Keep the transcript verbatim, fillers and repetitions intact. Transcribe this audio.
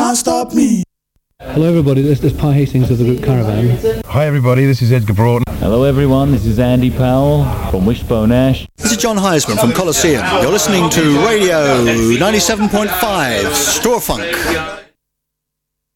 can't stop me. Hello everybody, this is Pi Hastings of the group Caravan. Hi everybody, this is Edgar Broughton. Hello everyone, this is Andy Powell from Wishbone Ash. This is John Heisman from Colosseum. You're listening to Radio ninety-seven point five, Straw Funk.